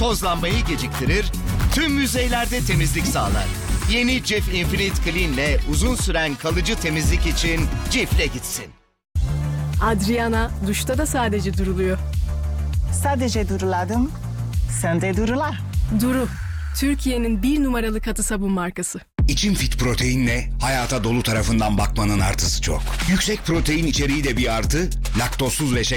tozlanmayı geciktirir, tüm yüzeylerde temizlik sağlar. Yeni Cif Infinite Clean'le uzun süren kalıcı temizlik için Cif'le gitsin. Adriana duşta da sadece duruluyor. Sadece duruladım. Sen de durula. Duru, Türkiye'nin 1 numaralı katı sabun markası. İçim Fit proteinle hayata dolu tarafından bakmanın artısı çok. Yüksek protein içeriği de bir artı, laktozsuz ve